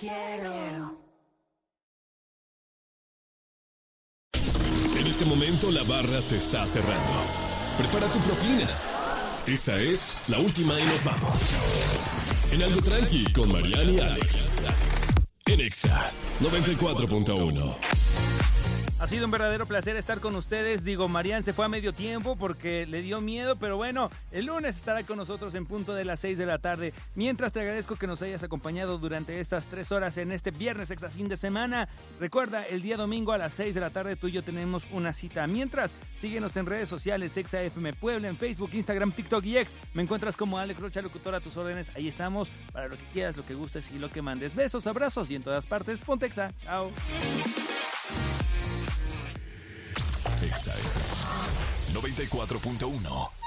quiero. En este momento la barra se está cerrando. Prepara tu propina. Esta es la última y nos vamos. En Algo Tranqui con Mariana y Alex. En Exa 94.1. Ha sido un verdadero placer estar con ustedes. Digo, Marian se fue a medio tiempo porque le dio miedo, pero bueno, el lunes estará con nosotros en punto de las 6 de la tarde. Mientras te agradezco que nos hayas acompañado durante estas 3 horas en este viernes extra fin de semana. Recuerda, el día domingo a las 6 de la tarde tú y yo tenemos una cita. Mientras, síguenos en redes sociales, Exa FM Puebla, en Facebook, Instagram, TikTok y X. Me encuentras como Alex Rocha, locutor, a tus órdenes. Ahí estamos para lo que quieras, lo que gustes y lo que mandes. Besos, abrazos y en todas partes, ponte Exa. Chao. Exa FM 94.1.